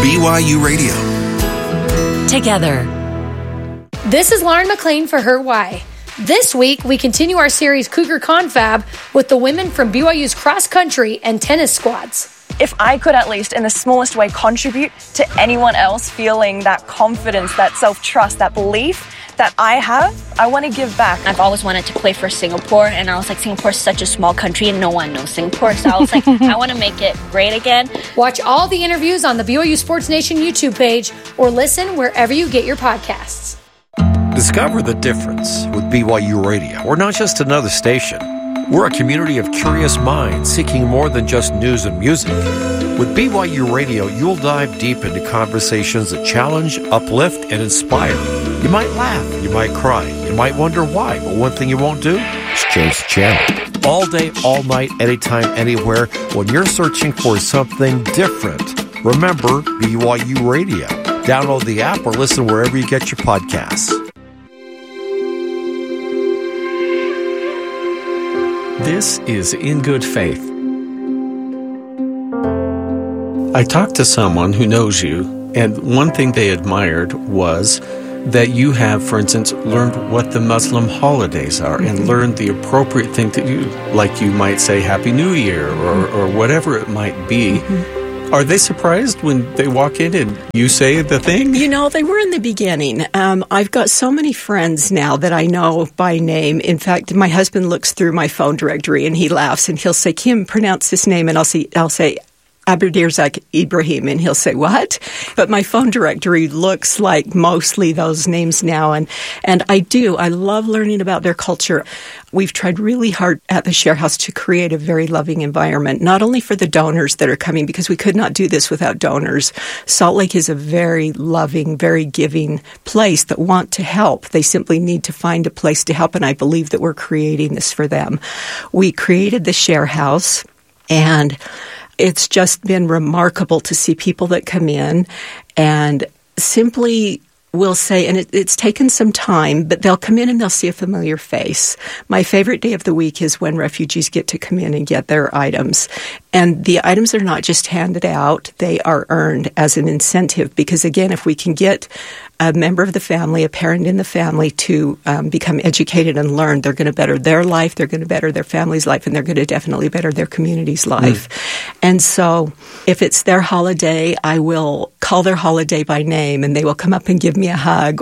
BYU Radio. Together. This is Lauren McLean for Her Why. This week, we continue our series Cougar Confab with the women from BYU's cross country and tennis squads. If I could at least in the smallest way contribute to anyone else feeling that confidence, that self-trust, that belief that I have, I want to give back. I've always wanted to play for Singapore, and I was like, Singapore's such a small country and no one knows Singapore, so I was like, I want to make it great again. Watch all the interviews on the BYU Sports Nation YouTube page or listen wherever you get your podcasts. Discover the difference with BYU Radio. We're not just another station. We're a community of curious minds seeking more than just news and music. With BYU Radio, you'll dive deep into conversations that challenge, uplift, and inspire. You might laugh, you might cry, you might wonder why, but one thing you won't do is change the channel. All day, all night, anytime, anywhere, when you're searching for something different, remember BYU Radio. Download the app or listen wherever you get your podcasts. This is In Good Faith. I talked to someone who knows you, and one thing they admired was that you have, for instance, learned what the Muslim holidays are and learned the appropriate thing to do, like you might say Happy New Year or whatever it might be. Are they surprised when they walk in and you say the thing? You know, they were in the beginning. I've got so many friends now that I know by name. In fact, my husband looks through my phone directory and he laughs and he'll say, Kim, pronounce this name. And I'll say, Abdirzak Ibrahim, and he'll say, what? But my phone directory looks like mostly those names now. And I love learning about their culture. We've tried really hard at the Share House to create a very loving environment, not only for the donors that are coming, because we could not do this without donors. Salt Lake is a very loving, very giving place that want to help. They simply need to find a place to help, and I believe that we're creating this for them. We created the Share House, and it's just been remarkable to see people that come in and simply will say, and it's taken some time, but they'll come in and they'll see a familiar face. My favorite day of the week is when refugees get to come in and get their items. And the items are not just handed out, they are earned as an incentive. Because again, if we can get a member of the family, a parent in the family to become educated and learn, they're going to better their life, they're going to better their family's life, and they're going to definitely better their community's life. And so if it's their holiday, I will call their holiday by name and they will come up and give me a hug.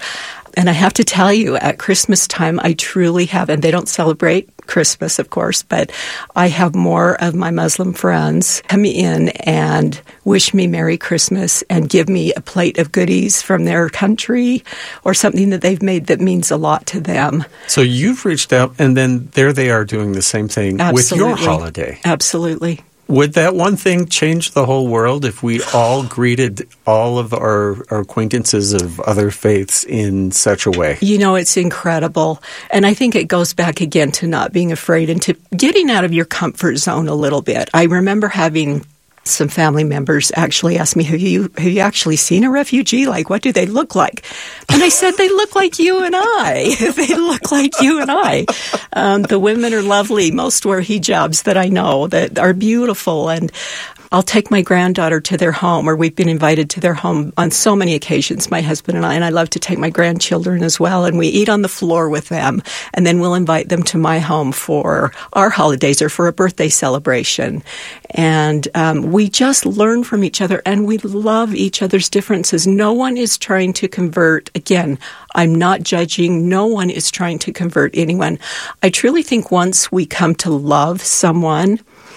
And I have to tell you, at Christmas time, I truly have, and they don't celebrate Christmas, of course, but I have more of my Muslim friends come in and wish me Merry Christmas and give me a plate of goodies from their country or something that they've made that means a lot to them. So you've reached out, and then there they are doing the same thing with your holiday. Absolutely. Would that one thing change the whole world if we all greeted all of our acquaintances of other faiths in such a way? You know, it's incredible. And I think it goes back again to not being afraid and to getting out of your comfort zone a little bit. I remember having some family members actually asked me, have you actually seen a refugee? Like, what do they look like? And I said, they look like you and I. They look like you and I. The women are lovely. Most wear hijabs that I know that are beautiful. And I'll take my granddaughter to their home, or we've been invited to their home on so many occasions, my husband and I love to take my grandchildren as well, and we eat on the floor with them, and then we'll invite them to my home for our holidays or for a birthday celebration. And we just learn from each other, and we love each other's differences. No one is trying to convert. Again, I'm not judging. No one is trying to convert anyone. I truly think once we come to love someone,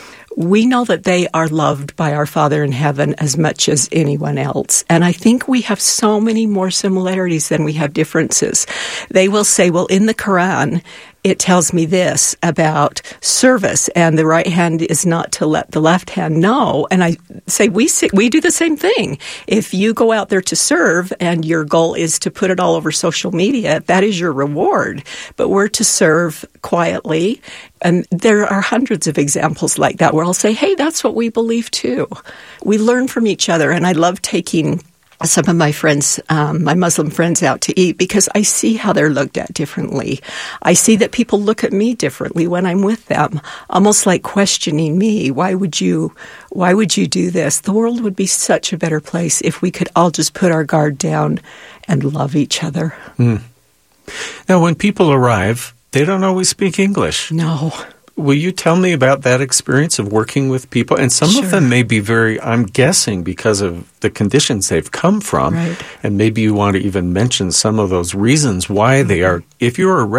we know that they are loved by our Father in heaven as much as anyone else. And I think we have so many more similarities than we have differences. They will say, well, in the Quran, it tells me this about service, and the right hand is not to let the left hand know. And I say, we do the same thing. If you go out there to serve and your goal is to put it all over social media, that is your reward. But we're to serve quietly. And there are hundreds of examples like that where I'll say, hey, that's what we believe too. We learn from each other. And I love taking some of my friends, my Muslim friends, out to eat because I see how they're looked at differently. I see that people look at me differently when I'm with them, almost like questioning me. Why would you do this? The world would be such a better place if we could all just put our guard down and love each other. Now, when people arrive, they don't always speak English. No. Will you tell me about that experience of working with people? And some of them may be I'm guessing, because of the conditions they've come from. Right. And maybe you want to even mention some of those reasons why they are. If you're a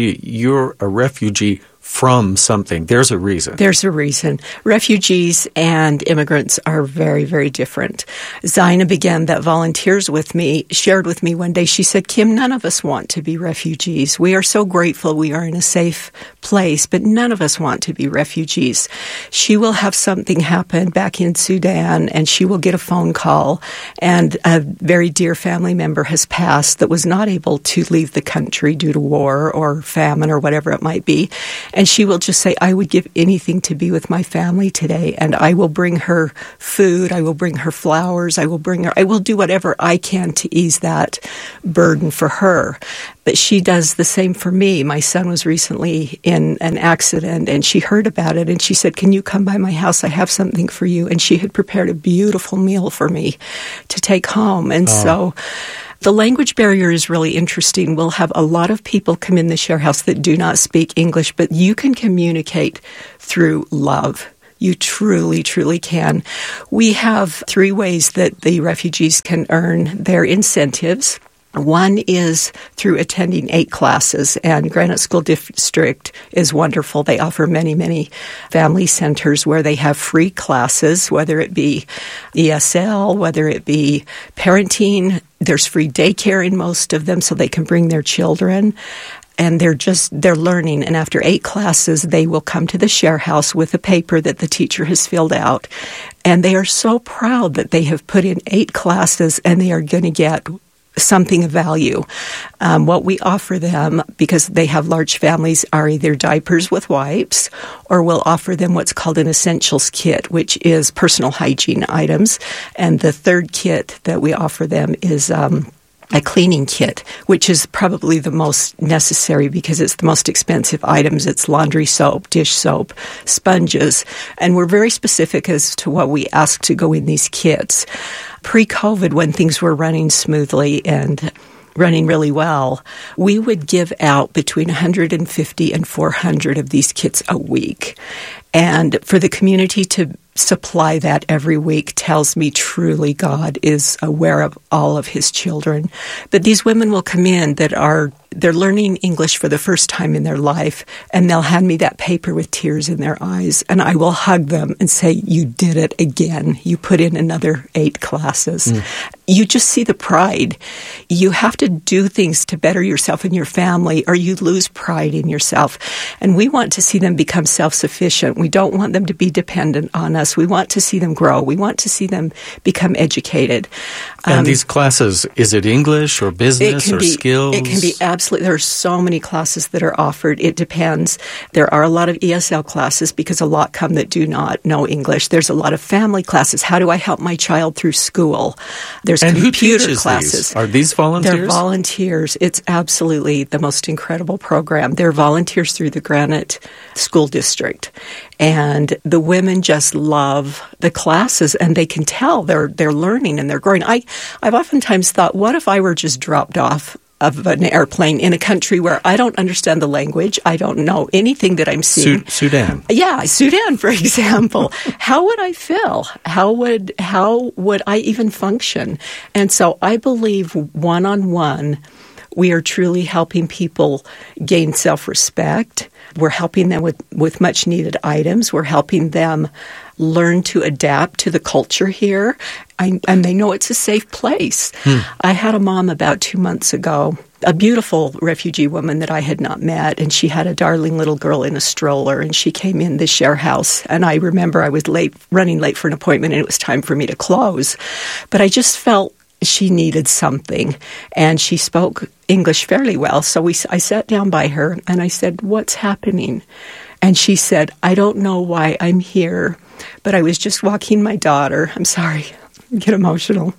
refugee from something. There's a reason. There's a reason. Refugees and immigrants are very, very different. Zainab, again, that volunteers with me, shared with me one day, she said, Kim, none of us want to be refugees. We are so grateful we are in a safe place, but none of us want to be refugees. She will have something happen back in Sudan, and she will get a phone call, and a very dear family member has passed that was not able to leave the country due to war or famine or whatever it might be. And she will just say, I would give anything to be with my family today, and I will bring her food, I will bring her flowers, I will do whatever I can to ease that burden for her. But she does the same for me. My son was recently in an accident, and she heard about it, and she said, can you come by my house? I have something for you. And she had prepared a beautiful meal for me to take home. And so the language barrier is really interesting. We'll have a lot of people come in the share house that do not speak English, but you can communicate through love. You truly, truly can. We have 3 ways that the refugees can earn their incentives. One is through attending 8 classes, and Granite School District is wonderful. They offer many, many family centers where they have free classes, whether it be ESL, whether it be parenting. There's free daycare in most of them, so they can bring their children. And they're learning. And after 8 classes, they will come to the share house with a paper that the teacher has filled out. And they are so proud that they have put in 8 classes and they are going to get something of value. What we offer them, because they have large families, are either diapers with wipes, or we'll offer them what's called an essentials kit, which is personal hygiene items. And the third kit that we offer them is a cleaning kit, which is probably the most necessary because it's the most expensive items. It's laundry soap, dish soap, sponges, and we're very specific as to what we ask to go in these kits. Pre-COVID, when things were running smoothly and running really well, we would give out between 150 and 400 of these kits a week. And for the community to supply that every week tells me truly God is aware of all of his children. But these women will come in they're learning English for the first time in their life, and they'll hand me that paper with tears in their eyes, and I will hug them and say, you did it again. You put in another 8 classes. You just see the pride. You have to do things to better yourself and your family, or you lose pride in yourself. And we want to see them become self-sufficient. We don't want them to be dependent on us. We want to see them grow. We want to see them become educated. And these classes, is it English or business or skills? It can be absolutely. There are so many classes that are offered. It depends. There are a lot of ESL classes because a lot come that do not know English. There's a lot of family classes. How do I help my child through school? There's computer classes. These? Are these volunteers? They're volunteers. It's absolutely the most incredible program. They're volunteers through the Granite School District. And the women just love the classes, and they can tell they're learning and they're growing. I've oftentimes thought, what if I were just dropped off of an airplane in a country where I don't understand the language, I don't know anything that I'm seeing? Sudan. Yeah, Sudan, for example. How would I feel? How would I even function? And so I believe one-on-one, we are truly helping people gain self-respect. We're helping them with much-needed items. We're helping them learn to adapt to the culture here, and they know it's a safe place. I had a mom about 2 months ago, a beautiful refugee woman that I had not met, and she had a darling little girl in a stroller, and she came in the share house, and I remember I was running late for an appointment, and it was time for me to close. But I just felt she needed something, and she spoke English fairly well. So I sat down by her, and I said, what's happening? And she said, I don't know why I'm here, but I was just walking my daughter. I'm sorry, I get emotional.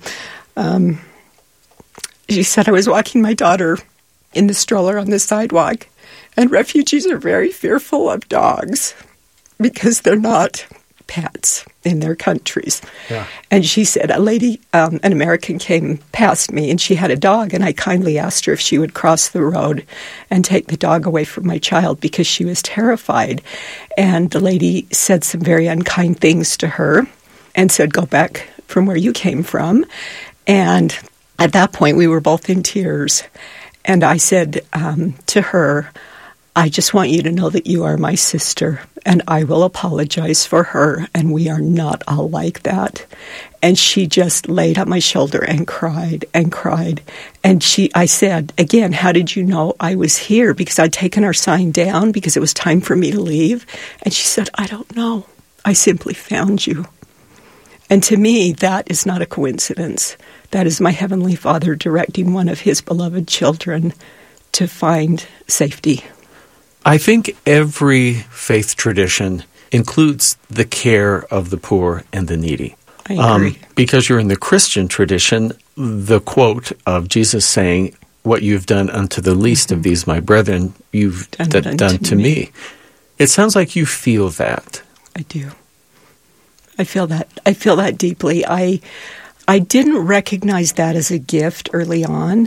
She said, I was walking my daughter in the stroller on the sidewalk, and refugees are very fearful of dogs because they're not pets in their countries. Yeah. And she said, a lady, an American, came past me, and she had a dog, and I kindly asked her if she would cross the road and take the dog away from my child because she was terrified. And the lady said some very unkind things to her and said, go back from where you came from. And at that point, we were both in tears. And I said to her, I just want you to know that you are my sister, and I will apologize for her, and we are not all like that. And she just laid on my shoulder and cried and cried. And I said, again, how did you know I was here? Because I'd taken our sign down because it was time for me to leave. And she said, I don't know. I simply found you. And to me, that is not a coincidence. That is my Heavenly Father directing one of His beloved children to find safety. I think every faith tradition includes the care of the poor and the needy. I agree. Because you're in the Christian tradition, the quote of Jesus saying, what you've done unto the least of these, my brethren, you've done to me. It sounds like you feel that. I do. I feel that. I feel that deeply. I didn't recognize that as a gift early on,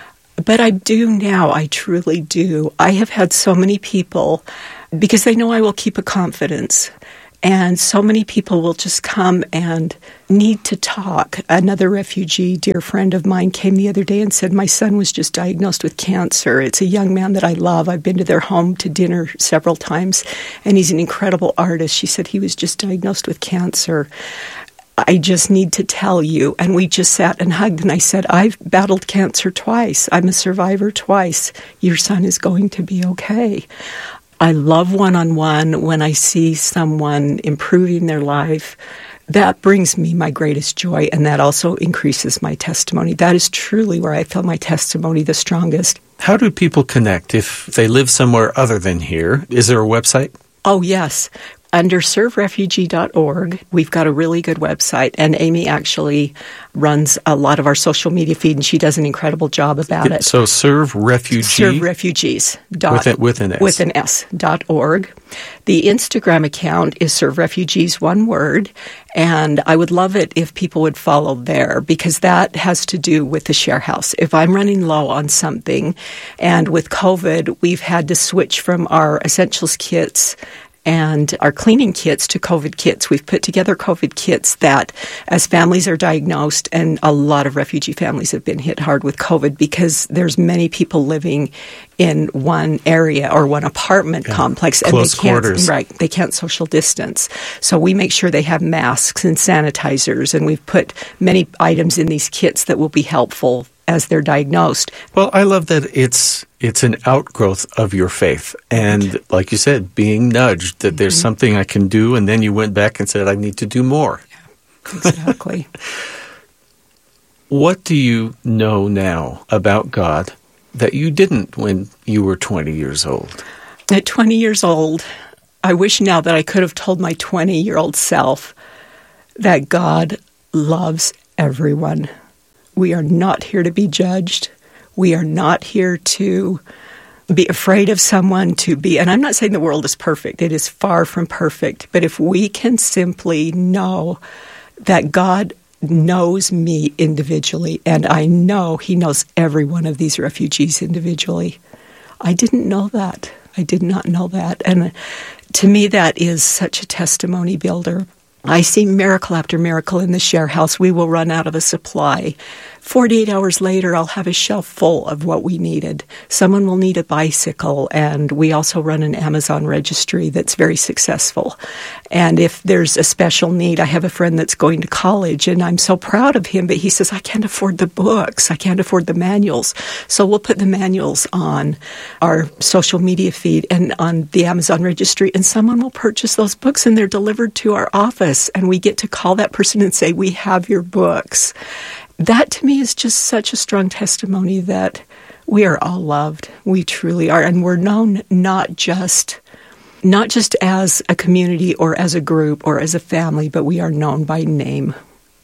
but I do now. I truly do. I have had so many people, because they know I will keep a confidence, and so many people will just come and need to talk. Another refugee, dear friend of mine, came the other day and said, my son was just diagnosed with cancer. It's a young man that I love. I've been to their home to dinner several times, and he's an incredible artist. She said he was just diagnosed with cancer. I just need to tell you. And we just sat and hugged, and I said, I've battled cancer twice. I'm a survivor twice. Your son is going to be okay. I love one-on-one when I see someone improving their life. That brings me my greatest joy, and that also increases my testimony. That is truly where I feel my testimony the strongest. How do people connect if they live somewhere other than here? Is there a website? Oh, yes. Under serverefugee.org, we've got a really good website, and Amy actually runs a lot of our social media feed, and she does an incredible job about it. So Serve Refugee? Serve Refugees. With an S. With an S.org. The Instagram account is Serve Refugees, one word, and I would love it if people would follow there, because that has to do with the share house. If I'm running low on something, and with COVID, we've had to switch from our essentials kits and our cleaning kits to COVID kits. We've put together COVID kits that, as families are diagnosed, and a lot of refugee families have been hit hard with COVID because there's many people living in one area or one apartment complex, and close quarters. Right, they can't social distance. So we make sure they have masks and sanitizers, and we've put many items in these kits that will be helpful as they're diagnosed. Well, I love that it's an outgrowth of your faith. And like you said, being nudged that there's something I can do, and then you went back and said, I need to do more. Yeah, exactly. What do you know now about God that you didn't when you were 20 years old? At 20 years old, I wish now that I could have told my 20-year-old self that God loves everyone. We are not here to be judged. We are not here to be afraid of someone, and I'm not saying the world is perfect. It is far from perfect. But if we can simply know that God knows me individually, and I know He knows every one of these refugees individually. I didn't know that. I did not know that. And to me, that is such a testimony builder. I see miracle after miracle in the share house. We will run out of a supply. 48 hours later, I'll have a shelf full of what we needed. Someone will need a bicycle, and we also run an Amazon registry that's very successful. And if there's a special need, I have a friend that's going to college, and I'm so proud of him, but he says, I can't afford the books. I can't afford the manuals. So we'll put the manuals on our social media feed and on the Amazon registry, and someone will purchase those books, and they're delivered to our office, and we get to call that person and say, we have your books. That, to me, is just such a strong testimony that we are all loved. We truly are. And we're known not just as a community or as a group or as a family, but we are known by name.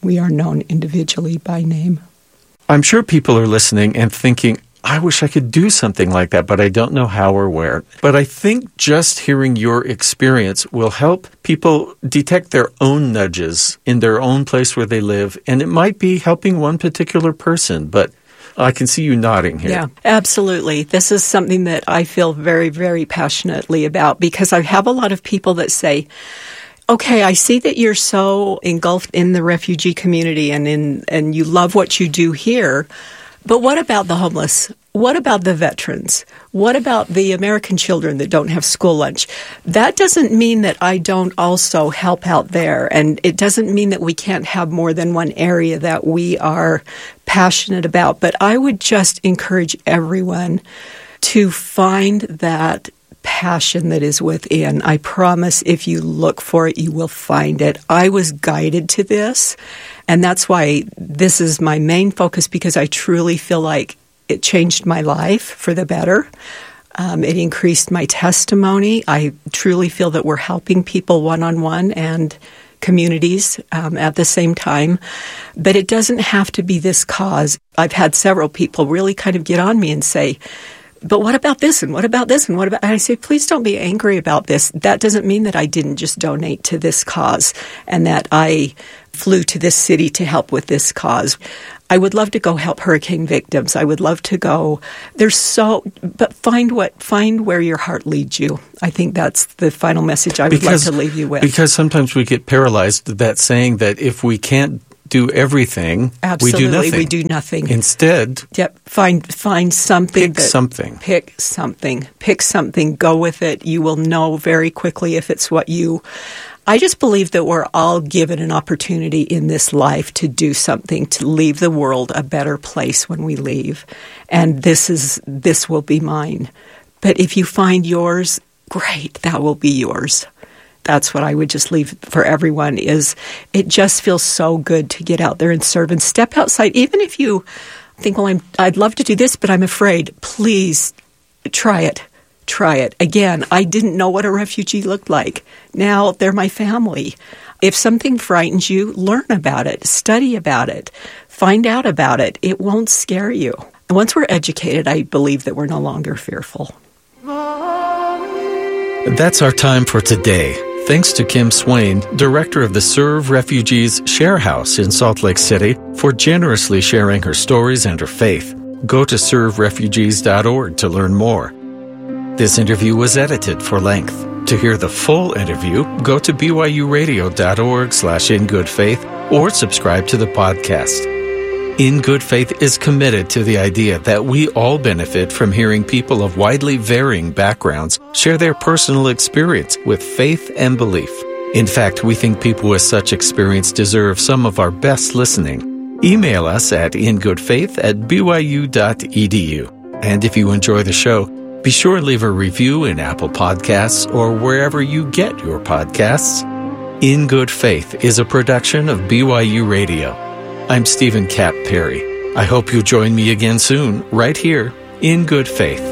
we are known individually by name. I'm sure people are listening and thinking, I wish I could do something like that, but I don't know how or where. But I think just hearing your experience will help people detect their own nudges in their own place where they live. And it might be helping one particular person, but I can see you nodding here. Yeah, absolutely. This is something that I feel very, very passionately about, because I have a lot of people that say, okay, I see that you're so engulfed in the refugee community and you love what you do here. But what about the homeless? What about the veterans? What about the American children that don't have school lunch? That doesn't mean that I don't also help out there. And it doesn't mean that we can't have more than one area that we are passionate about. But I would just encourage everyone to find that passion that is within. I promise if you look for it, you will find it. I was guided to this, and that's why this is my main focus, because I truly feel like it changed my life for the better. It increased my testimony. I truly feel that we're helping people one-on-one and communities at the same time. But it doesn't have to be this cause. I've had several people really kind of get on me and say, but what about this, and what about this, and what about... And I say, please don't be angry about this. That doesn't mean that I didn't just donate to this cause and that I flew to this city to help with this cause. I would love to go help hurricane victims. I would love to go. But find where your heart leads you. I think that's the final message I would like to leave you with. Because sometimes we get paralyzed that saying that if we can't do everything, absolutely, we do nothing. Instead, find something. Pick something. Go with it. You will know very quickly if it's what you... I just believe that we're all given an opportunity in this life to do something, to leave the world a better place when we leave. And this will be mine. But if you find yours, great, that will be yours. That's what I would just leave for everyone, is it just feels so good to get out there and serve and step outside. Even if you think, well, I'd love to do this, but I'm afraid, please try it. Try it. Again, I didn't know what a refugee looked like. Now they're my family. If something frightens you, learn about it, study about it, find out about it. It won't scare you. And once we're educated, I believe that we're no longer fearful. That's our time for today. Thanks to Kim Swain, director of the Serve Refugees Share House in Salt Lake City, for generously sharing her stories and her faith. Go to serverefugees.org to learn more. This interview was edited for length. To hear the full interview, go to byuradio.org/ingoodfaith or subscribe to the podcast. In Good Faith is committed to the idea that we all benefit from hearing people of widely varying backgrounds share their personal experience with faith and belief. In fact, we think people with such experience deserve some of our best listening. Email us at ingoodfaith@byu.edu. And if you enjoy the show, be sure to leave a review in Apple Podcasts or wherever you get your podcasts. In Good Faith is a production of BYU Radio. I'm Stephen Cap Perry. I hope you'll join me again soon, right here, in Good Faith.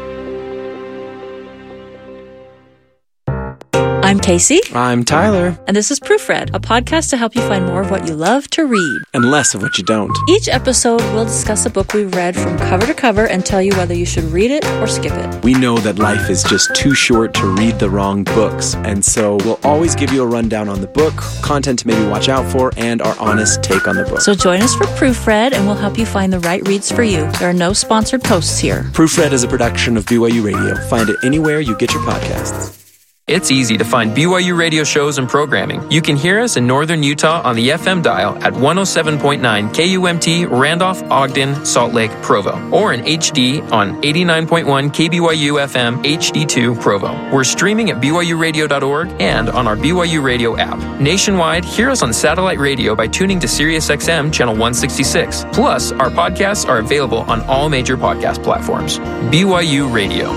I'm Casey. I'm Tyler. And this is Proofread, a podcast to help you find more of what you love to read. And less of what you don't. Each episode, we'll discuss a book we've read from cover to cover and tell you whether you should read it or skip it. We know that life is just too short to read the wrong books, and so we'll always give you a rundown on the book, content to maybe watch out for, and our honest take on the book. So join us for Proofread, and we'll help you find the right reads for you. There are no sponsored posts here. Proofread is a production of BYU Radio. Find it anywhere you get your podcasts. It's easy to find BYU radio shows and programming. You can hear us in northern Utah on the FM dial at 107.9 KUMT, Randolph, Ogden, Salt Lake, Provo, or in HD on 89.1 KBYU FM HD2 Provo. We're streaming at BYURadio.org and on our BYU Radio app. Nationwide, hear us on satellite radio by tuning to SiriusXM channel 166. Plus, our podcasts are available on all major podcast platforms. BYU Radio.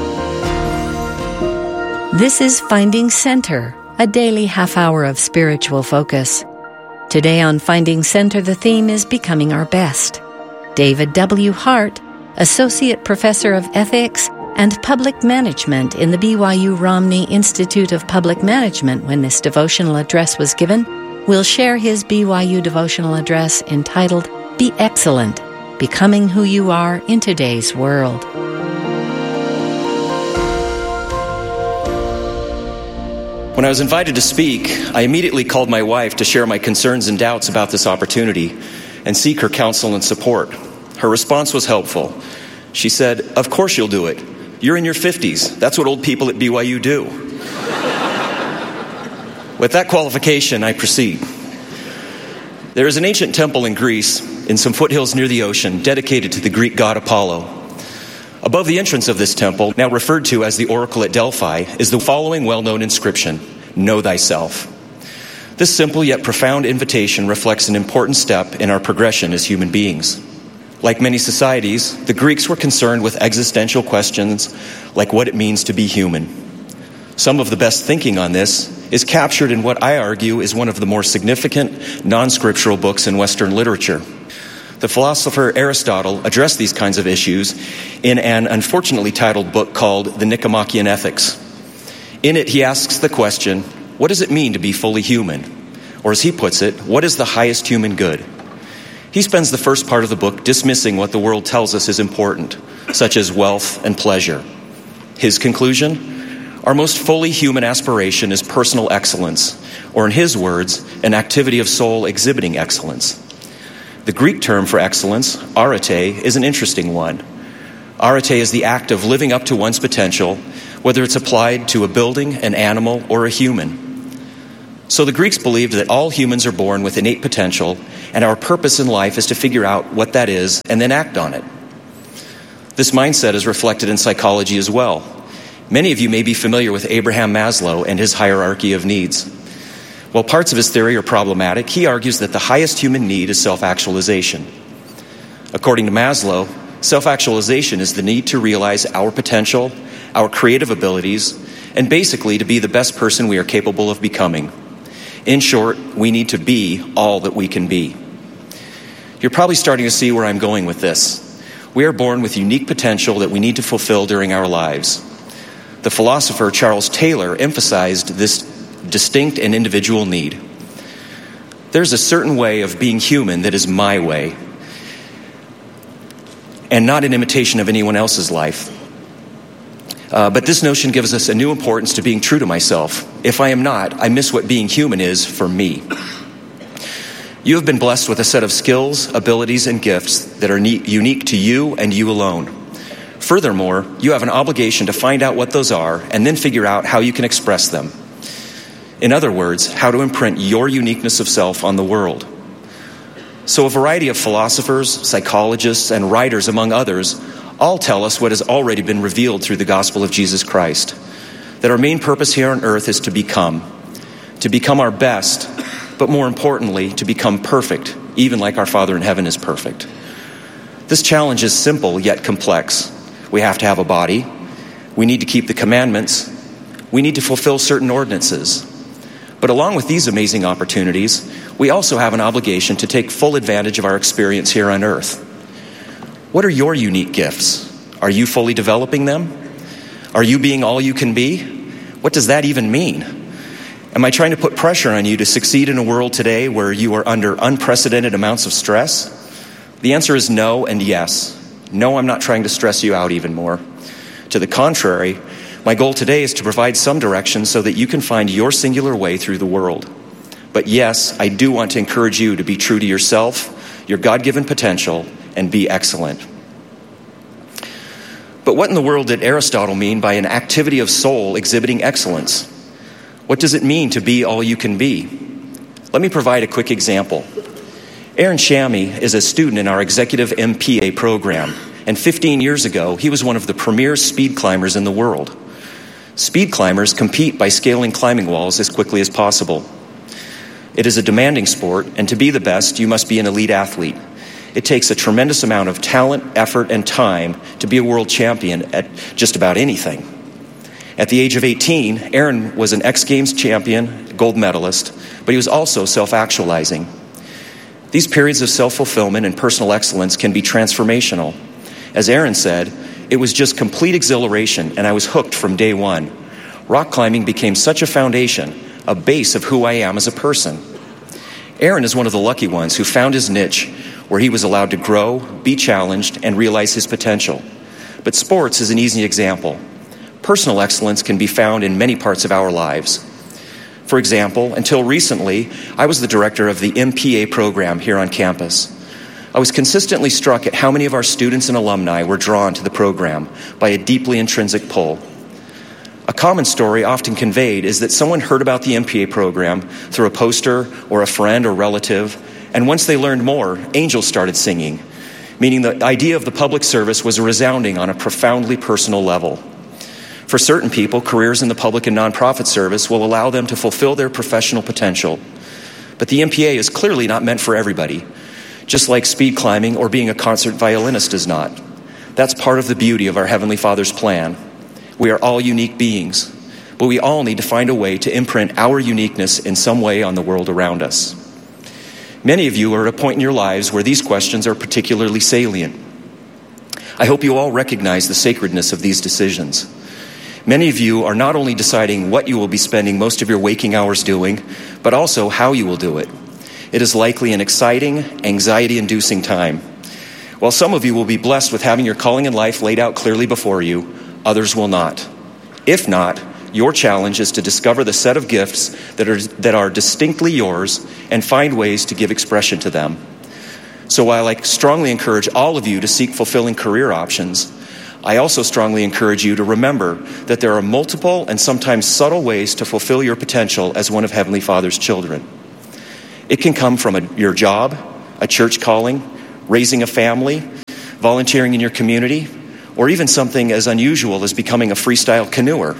This is Finding Center, a daily half hour of spiritual focus. Today on Finding Center, the theme is Becoming Our Best. David W. Hart, Associate Professor of Ethics and Public Management in the BYU Romney Institute of Public Management when this devotional address was given, will share his BYU devotional address entitled, Be Excellent, Becoming Who You Are in Today's World. When I was invited to speak, I immediately called my wife to share my concerns and doubts about this opportunity and seek her counsel and support. Her response was helpful. She said, "Of course you'll do it. You're in your 50s. That's what old people at BYU do." With that qualification, I proceed. There is an ancient temple in Greece, in some foothills near the ocean, dedicated to the Greek god Apollo. Above the entrance of this temple, now referred to as the Oracle at Delphi, is the following well-known inscription, "Know thyself." This simple yet profound invitation reflects an important step in our progression as human beings. Like many societies, the Greeks were concerned with existential questions like what it means to be human. Some of the best thinking on this is captured in what I argue is one of the more significant non-scriptural books in Western literature. The philosopher Aristotle addressed these kinds of issues in an unfortunately titled book called The Nicomachean Ethics. In it, he asks the question, what does it mean to be fully human? Or as he puts it, what is the highest human good? He spends the first part of the book dismissing what the world tells us is important, such as wealth and pleasure. His conclusion? Our most fully human aspiration is personal excellence, or in his words, an activity of soul exhibiting excellence. The Greek term for excellence, arete, is an interesting one. Arete is the act of living up to one's potential, whether it's applied to a building, an animal, or a human. So the Greeks believed that all humans are born with innate potential, and our purpose in life is to figure out what that is and then act on it. This mindset is reflected in psychology as well. Many of you may be familiar with Abraham Maslow and his hierarchy of needs. While parts of his theory are problematic, he argues that the highest human need is self-actualization. According to Maslow, self-actualization is the need to realize our potential, our creative abilities, and basically to be the best person we are capable of becoming. In short, we need to be all that we can be. You're probably starting to see where I'm going with this. We are born with unique potential that we need to fulfill during our lives. The philosopher Charles Taylor emphasized this distinct and individual need. There's a certain way of being human that is my way, and not an imitation of anyone else's life. But this notion gives us a new importance to being true to myself. If I am not, I miss what being human is for me. You have been blessed with a set of skills, abilities, and gifts that are unique to you and you alone. Furthermore, you have an obligation to find out what those are and then figure out how you can express them. In other words, how to imprint your uniqueness of self on the world. So a variety of philosophers, psychologists, and writers, among others, all tell us what has already been revealed through the gospel of Jesus Christ, that our main purpose here on earth is to become our best, but more importantly, to become perfect, even like our Father in heaven is perfect. This challenge is simple yet complex. We have to have a body. We need to keep the commandments. We need to fulfill certain ordinances. But along with these amazing opportunities, we also have an obligation to take full advantage of our experience here on earth. What are your unique gifts? Are you fully developing them? Are you being all you can be? What does that even mean? Am I trying to put pressure on you to succeed in a world today where you are under unprecedented amounts of stress? The answer is no and yes. No, I'm not trying to stress you out even more. To the contrary, my goal today is to provide some direction so that you can find your singular way through the world. But yes, I do want to encourage you to be true to yourself, your God-given potential, and be excellent. But what in the world did Aristotle mean by an activity of soul exhibiting excellence? What does it mean to be all you can be? Let me provide a quick example. Aaron Shammy is a student in our executive MPA program, and 15 years ago, he was one of the premier speed climbers in the world. Speed climbers compete by scaling climbing walls as quickly as possible. It is a demanding sport, and to be the best, you must be an elite athlete. It takes a tremendous amount of talent, effort, and time to be a world champion at just about anything. At the age of 18, Aaron was an X Games champion, gold medalist, but he was also self-actualizing. These periods of self-fulfillment and personal excellence can be transformational. As Aaron said, it was just complete exhilaration, and I was hooked from day one. Rock climbing became such a foundation, a base of who I am as a person. Aaron is one of the lucky ones who found his niche where he was allowed to grow, be challenged, and realize his potential. But sports is an easy example. Personal excellence can be found in many parts of our lives. For example, until recently, I was the director of the MPA program here on campus. I was consistently struck at how many of our students and alumni were drawn to the program by a deeply intrinsic pull. A common story often conveyed is that someone heard about the MPA program through a poster or a friend or relative, and once they learned more, angels started singing, meaning the idea of the public service was resounding on a profoundly personal level. For certain people, careers in the public and nonprofit service will allow them to fulfill their professional potential. But the MPA is clearly not meant for everybody, just like speed climbing or being a concert violinist is not. That's part of the beauty of our Heavenly Father's plan. We are all unique beings, but we all need to find a way to imprint our uniqueness in some way on the world around us. Many of you are at a point in your lives where these questions are particularly salient. I hope you all recognize the sacredness of these decisions. Many of you are not only deciding what you will be spending most of your waking hours doing, but also how you will do it. It is likely an exciting, anxiety-inducing time. While some of you will be blessed with having your calling in life laid out clearly before you, others will not. If not, your challenge is to discover the set of gifts that are distinctly yours and find ways to give expression to them. So while I strongly encourage all of you to seek fulfilling career options, I also strongly encourage you to remember that there are multiple and sometimes subtle ways to fulfill your potential as one of Heavenly Father's children. It can come from your job, a church calling, raising a family, volunteering in your community, or even something as unusual as becoming a freestyle canoer.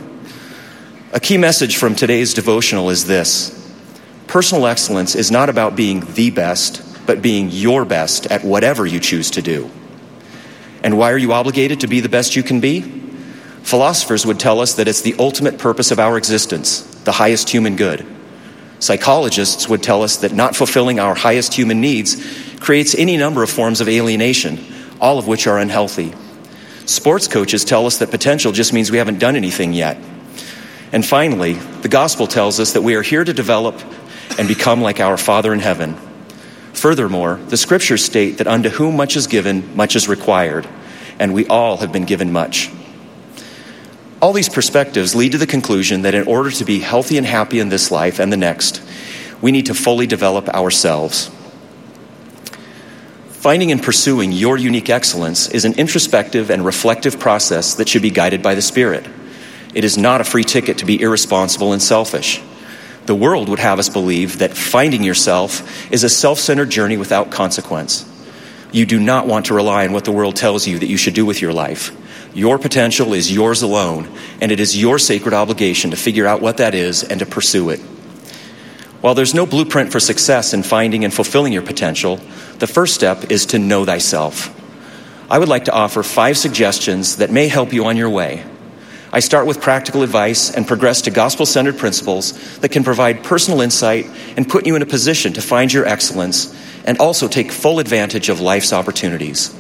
A key message from today's devotional is this: personal excellence is not about being the best, but being your best at whatever you choose to do. And why are you obligated to be the best you can be? Philosophers would tell us that it's the ultimate purpose of our existence, the highest human good. Psychologists would tell us that not fulfilling our highest human needs creates any number of forms of alienation, all of which are unhealthy. Sports coaches tell us that potential just means we haven't done anything yet. And finally, the gospel tells us that we are here to develop and become like our Father in heaven. Furthermore, the scriptures state that unto whom much is given, much is required, and we all have been given much. All these perspectives lead to the conclusion that in order to be healthy and happy in this life and the next, we need to fully develop ourselves. Finding and pursuing your unique excellence is an introspective and reflective process that should be guided by the Spirit. It is not a free ticket to be irresponsible and selfish. The world would have us believe that finding yourself is a self-centered journey without consequence. You do not want to rely on what the world tells you that you should do with your life. Your potential is yours alone, and it is your sacred obligation to figure out what that is and to pursue it. While there's no blueprint for success in finding and fulfilling your potential, the first step is to know thyself. I would like to offer 5 suggestions that may help you on your way. I start with practical advice and progress to gospel-centered principles that can provide personal insight and put you in a position to find your excellence and also take full advantage of life's opportunities.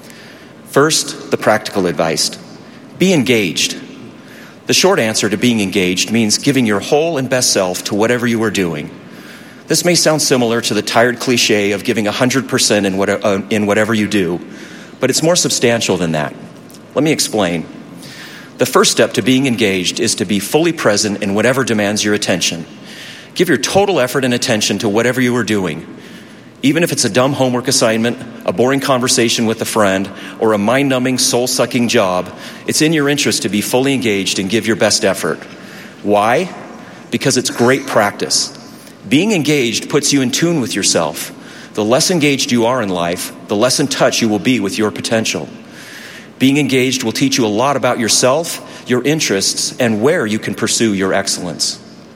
First, the practical advice. Be engaged. The short answer to being engaged means giving your whole and best self to whatever you are doing. This may sound similar to the tired cliche of giving 100% in whatever you do, but it's more substantial than that. Let me explain. The first step to being engaged is to be fully present in whatever demands your attention. Give your total effort and attention to whatever you are doing. Even if it's a dumb homework assignment, a boring conversation with a friend, or a mind-numbing, soul-sucking job, it's in your interest to be fully engaged and give your best effort. Why? Because it's great practice. Being engaged puts you in tune with yourself. The less engaged you are in life, the less in touch you will be with your potential. Being engaged will teach you a lot about yourself, your interests, and where you can pursue your excellence.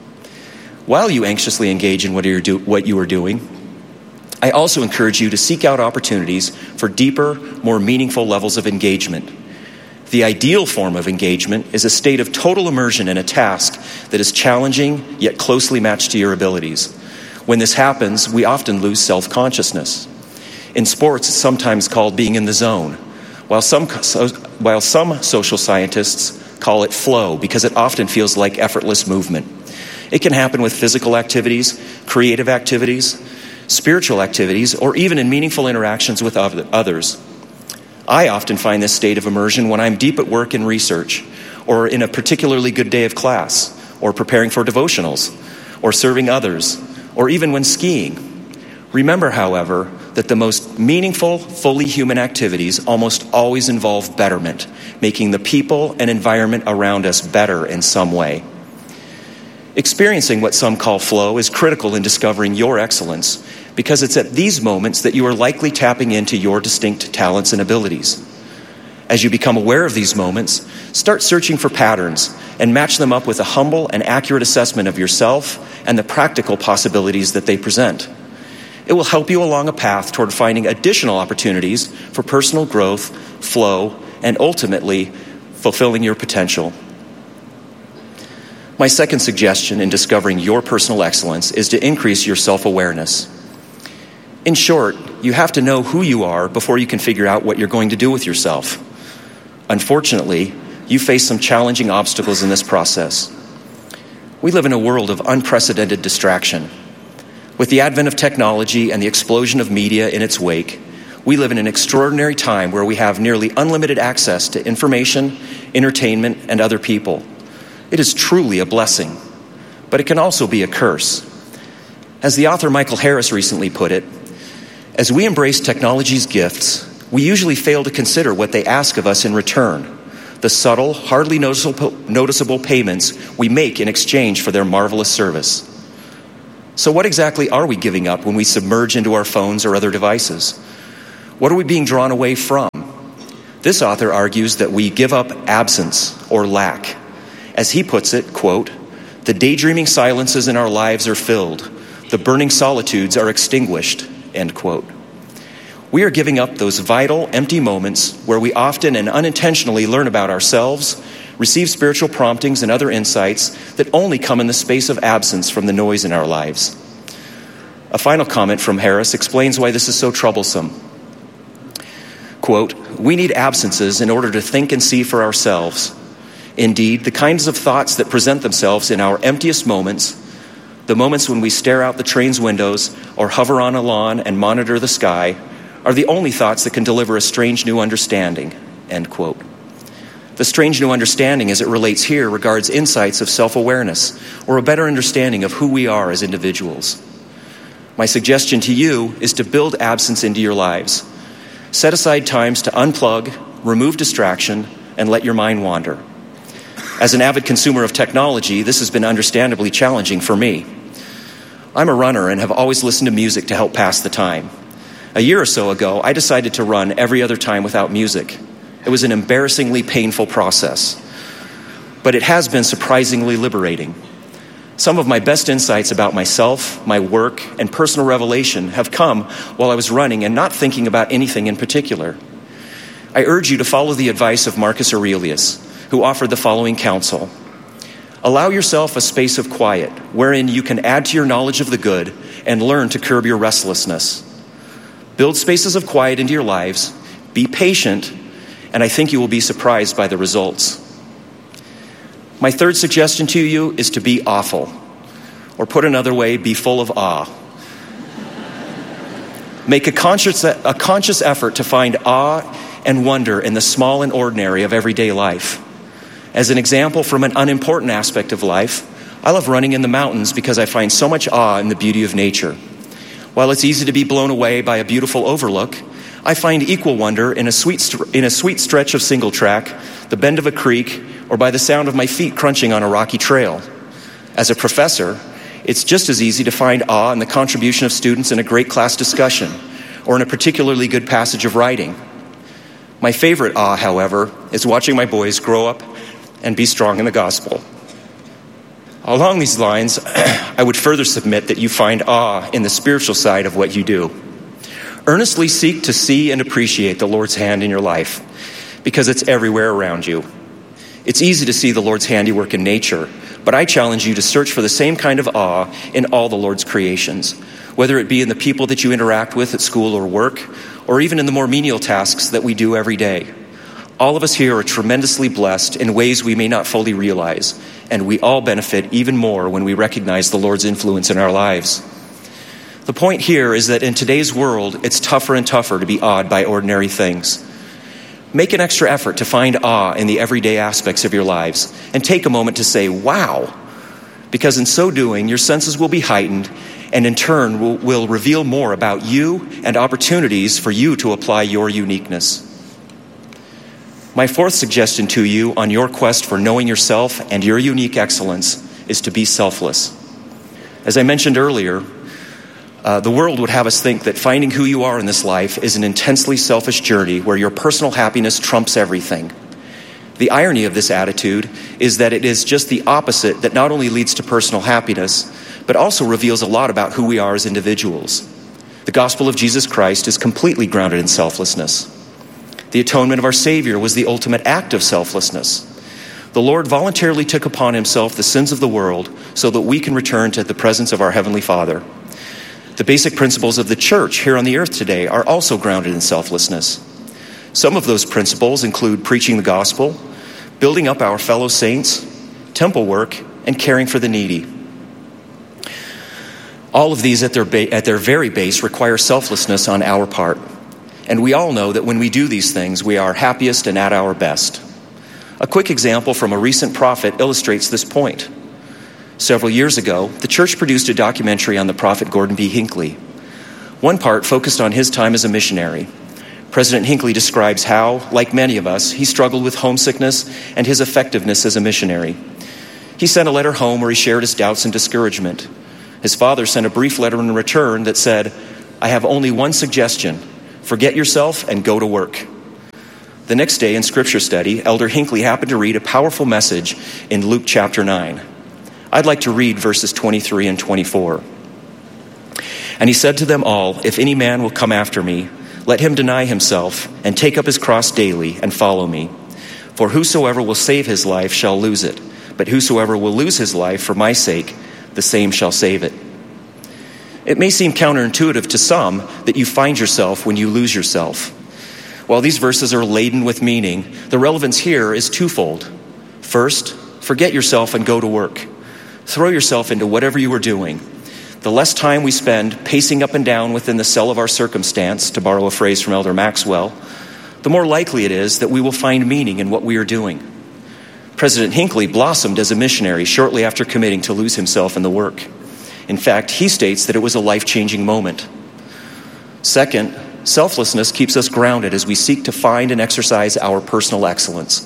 While you anxiously engage in what you are doing, I also encourage you to seek out opportunities for deeper, more meaningful levels of engagement. The ideal form of engagement is a state of total immersion in a task that is challenging yet closely matched to your abilities. When this happens, we often lose self-consciousness. In sports, it's sometimes called being in the zone, while some social scientists call it flow because it often feels like effortless movement. It can happen with physical activities, creative activities, spiritual activities, or even in meaningful interactions with others. I often find this state of immersion when I'm deep at work in research, or in a particularly good day of class, or preparing for devotionals, or serving others, or even when skiing. Remember, however, that the most meaningful, fully human activities almost always involve betterment, making the people and environment around us better in some way. Experiencing what some call flow is critical in discovering your excellence, because it's at these moments that you are likely tapping into your distinct talents and abilities. As you become aware of these moments, start searching for patterns and match them up with a humble and accurate assessment of yourself and the practical possibilities that they present. It will help you along a path toward finding additional opportunities for personal growth, flow, and ultimately fulfilling your potential. My second suggestion in discovering your personal excellence is to increase your self-awareness. In short, you have to know who you are before you can figure out what you're going to do with yourself. Unfortunately, you face some challenging obstacles in this process. We live in a world of unprecedented distraction. With the advent of technology and the explosion of media in its wake, we live in an extraordinary time where we have nearly unlimited access to information, entertainment, and other people. It is truly a blessing, but it can also be a curse. As the author Michael Harris recently put it, as we embrace technology's gifts, we usually fail to consider what they ask of us in return, the subtle, hardly noticeable payments we make in exchange for their marvelous service. So what exactly are we giving up when we submerge into our phones or other devices? What are we being drawn away from? This author argues that we give up absence or lack. As he puts it, quote, "The daydreaming silences in our lives are filled. The burning solitudes are extinguished," end quote. We are giving up those vital, empty moments where we often and unintentionally learn about ourselves, receive spiritual promptings and other insights that only come in the space of absence from the noise in our lives. A final comment from Harris explains why this is so troublesome. Quote, "We need absences in order to think and see for ourselves. Indeed, the kinds of thoughts that present themselves in our emptiest moments, the moments when we stare out the train's windows or hover on a lawn and monitor the sky, are the only thoughts that can deliver a strange new understanding," end quote. The strange new understanding as it relates here regards insights of self-awareness or a better understanding of who we are as individuals. My suggestion to you is to build absence into your lives. Set aside times to unplug, remove distraction, and let your mind wander. As an avid consumer of technology, this has been understandably challenging for me. I'm a runner and have always listened to music to help pass the time. A year or so ago, I decided to run every other time without music. It was an embarrassingly painful process, but it has been surprisingly liberating. Some of my best insights about myself, my work, and personal revelation have come while I was running and not thinking about anything in particular. I urge you to follow the advice of Marcus Aurelius, who offered the following counsel. Allow yourself a space of quiet wherein you can add to your knowledge of the good and learn to curb your restlessness. Build spaces of quiet into your lives, be patient, and I think you will be surprised by the results. My third suggestion to you is to be awful, or put another way, be full of awe. Make a conscious effort to find awe and wonder in the small and ordinary of everyday life. As an example from an unimportant aspect of life, I love running in the mountains because I find so much awe in the beauty of nature. While it's easy to be blown away by a beautiful overlook, I find equal wonder in a sweet stretch of single track, the bend of a creek, or by the sound of my feet crunching on a rocky trail. As a professor, it's just as easy to find awe in the contribution of students in a great class discussion, or in a particularly good passage of writing. My favorite awe, however, is watching my boys grow up and be strong in the gospel. Along these lines, I would further submit that you find awe in the spiritual side of what you do. Earnestly seek to see and appreciate the Lord's hand in your life, because it's everywhere around you. It's easy to see the Lord's handiwork in nature, but I challenge you to search for the same kind of awe in all the Lord's creations, whether it be in the people that you interact with at school or work, or even in the more menial tasks that we do every day. All of us here are tremendously blessed in ways we may not fully realize, and we all benefit even more when we recognize the Lord's influence in our lives. The point here is that in today's world, it's tougher and tougher to be awed by ordinary things. Make an extra effort to find awe in the everyday aspects of your lives and take a moment to say, wow, because in so doing, your senses will be heightened and in turn will reveal more about you and opportunities for you to apply your uniqueness. My fourth suggestion to you on your quest for knowing yourself and your unique excellence is to be selfless. As I mentioned earlier, the world would have us think that finding who you are in this life is an intensely selfish journey where your personal happiness trumps everything. The irony of this attitude is that it is just the opposite that not only leads to personal happiness, but also reveals a lot about who we are as individuals. The gospel of Jesus Christ is completely grounded in selflessness. The atonement of our Savior was the ultimate act of selflessness. The Lord voluntarily took upon himself the sins of the world so that we can return to the presence of our Heavenly Father. The basic principles of the church here on the earth today are also grounded in selflessness. Some of those principles include preaching the gospel, building up our fellow saints, temple work, and caring for the needy. All of these at their very base require selflessness on our part. And we all know that when we do these things, we are happiest and at our best. A quick example from a recent prophet illustrates this point. Several years ago, the church produced a documentary on the prophet Gordon B. Hinckley. One part focused on his time as a missionary. President Hinckley describes how, like many of us, he struggled with homesickness and his effectiveness as a missionary. He sent a letter home where he shared his doubts and discouragement. His father sent a brief letter in return that said, "I have only one suggestion. Forget yourself and go to work." The next day in scripture study, Elder Hinckley happened to read a powerful message in Luke chapter 9. I'd like to read verses 23 and 24. "And he said to them all, 'If any man will come after me, let him deny himself and take up his cross daily and follow me. For whosoever will save his life shall lose it, but whosoever will lose his life for my sake, the same shall save it.'" It may seem counterintuitive to some that you find yourself when you lose yourself. While these verses are laden with meaning, the relevance here is twofold. First, forget yourself and go to work. Throw yourself into whatever you are doing. The less time we spend pacing up and down within the cell of our circumstance, to borrow a phrase from Elder Maxwell, the more likely it is that we will find meaning in what we are doing. President Hinckley blossomed as a missionary shortly after committing to lose himself in the work. In fact, he states that it was a life-changing moment. Second, selflessness keeps us grounded as we seek to find and exercise our personal excellence.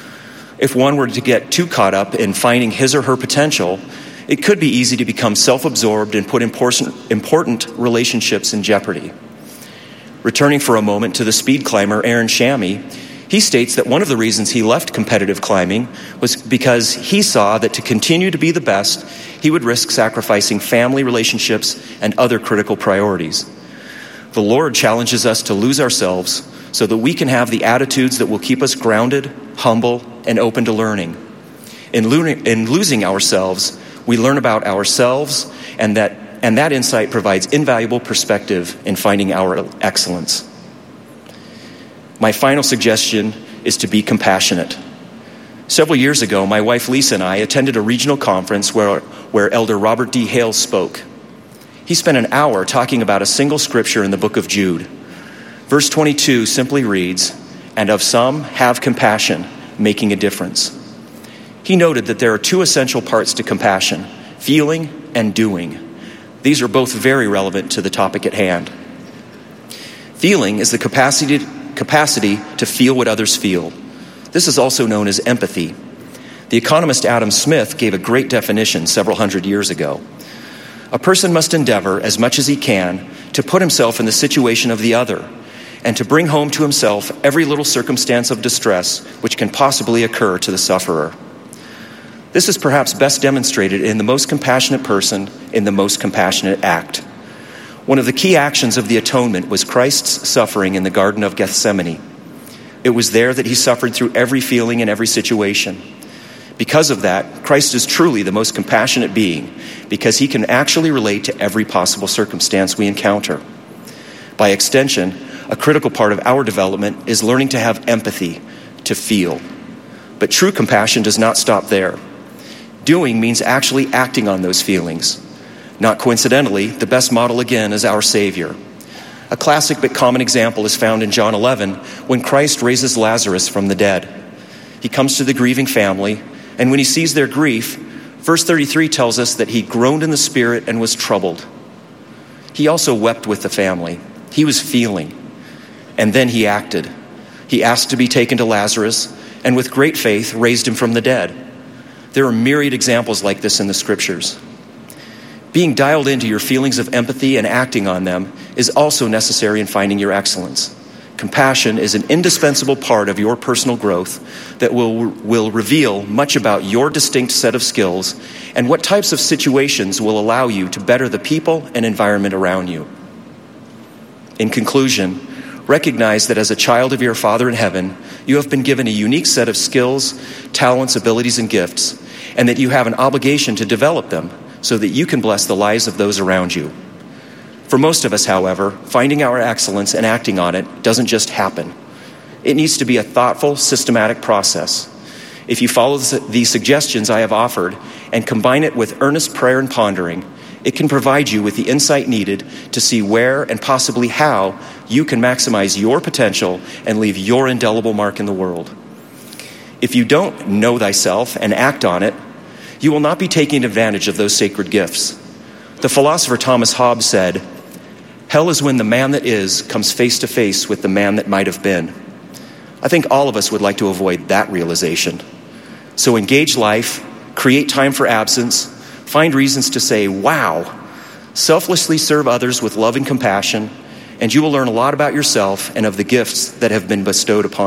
If one were to get too caught up in finding his or her potential, it could be easy to become self-absorbed and put important relationships in jeopardy. Returning for a moment to the speed climber Aaron Shammy, he states that one of the reasons he left competitive climbing was because he saw that to continue to be the best, he would risk sacrificing family relationships and other critical priorities. The Lord challenges us to lose ourselves so that we can have the attitudes that will keep us grounded, humble, and open to learning. In losing ourselves, we learn about ourselves, and that insight provides invaluable perspective in finding our excellence. My final suggestion is to be compassionate. Several years ago, my wife Lisa and I attended a regional conference where Elder Robert D. Hales spoke. He spent an hour talking about a single scripture in the book of Jude. Verse 22 simply reads, "And of some have compassion, making a difference." He noted that there are two essential parts to compassion, feeling and doing. These are both very relevant to the topic at hand. Feeling is the capacity to feel what others feel. This is also known as empathy. The economist Adam Smith gave a great definition several hundred years ago. A person must endeavor, as much as he can, to put himself in the situation of the other, and to bring home to himself every little circumstance of distress which can possibly occur to the sufferer. This is perhaps best demonstrated in the most compassionate person in the most compassionate act. One of the key actions of the atonement was Christ's suffering in the Garden of Gethsemane. It was there that he suffered through every feeling and every situation. Because of that, Christ is truly the most compassionate being, because he can actually relate to every possible circumstance we encounter. By extension, a critical part of our development is learning to have empathy, to feel. But true compassion does not stop there. Doing means actually acting on those feelings. Not coincidentally, the best model again is our Savior. A classic but common example is found in John 11 when Christ raises Lazarus from the dead. He comes to the grieving family, and when he sees their grief, verse 33 tells us that he groaned in the spirit and was troubled. He also wept with the family. He was feeling, and then he acted. He asked to be taken to Lazarus, and with great faith raised him from the dead. There are myriad examples like this in the scriptures. Being dialed into your feelings of empathy and acting on them is also necessary in finding your excellence. Compassion is an indispensable part of your personal growth that will reveal much about your distinct set of skills and what types of situations will allow you to better the people and environment around you. In conclusion, recognize that as a child of your Father in heaven, you have been given a unique set of skills, talents, abilities, and gifts, and that you have an obligation to develop them so that you can bless the lives of those around you. For most of us, however, finding our excellence and acting on it doesn't just happen. It needs to be a thoughtful, systematic process. If you follow the suggestions I have offered and combine it with earnest prayer and pondering, it can provide you with the insight needed to see where and possibly how you can maximize your potential and leave your indelible mark in the world. If you don't know thyself and act on it, you will not be taking advantage of those sacred gifts. The philosopher Thomas Hobbes said, "Hell is when the man that is comes face to face with the man that might have been." I think all of us would like to avoid that realization. So engage life, create time for absence, find reasons to say, wow, selflessly serve others with love and compassion, and you will learn a lot about yourself and of the gifts that have been bestowed upon you.